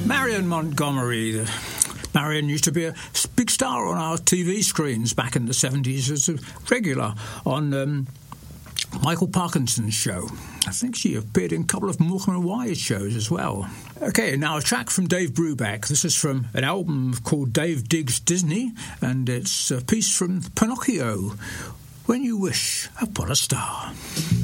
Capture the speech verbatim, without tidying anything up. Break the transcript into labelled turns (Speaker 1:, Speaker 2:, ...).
Speaker 1: Marion Montgomery. Marion used to be a big star on our T V screens back in the seventies as a regular on um, Michael Parkinson's show. I think she appeared in a couple of Morecambe and Wise shows as well. OK, now a track from Dave Brubeck. This is from an album called Dave Digs Disney, and it's a piece from Pinocchio, When You Wish Upon a Star.